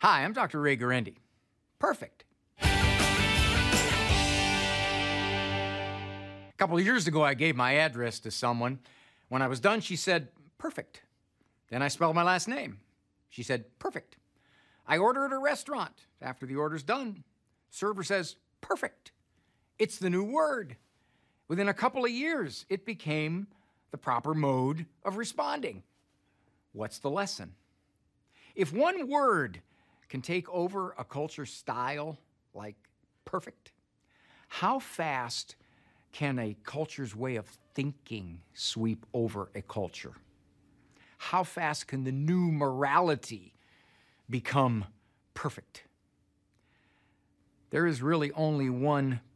Hi, I'm Dr. Ray Guarendi. Perfect. A couple of years ago, I gave my address to someone. When I was done, she said, perfect. Then I spelled my last name. She said, perfect. I order at a restaurant. After the order's done, server says, perfect. It's the new word. Within a couple of years, it became the proper mode of responding. What's the lesson? If one word can take over a culture style like perfect, how fast can a culture's way of thinking sweep over a culture? How fast can the new morality become perfect? There is really only one